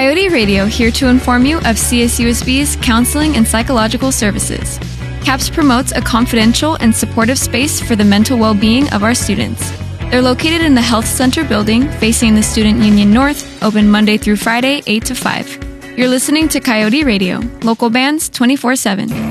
Coyote Radio, here to inform you of CSUSB's counseling and psychological services. CAPS promotes a confidential and supportive space for the mental well-being of our students. They're located in the Health Center building facing the Student Union North, open Monday through Friday, 8 to 5. You're listening to Coyote Radio, local bands 24/7.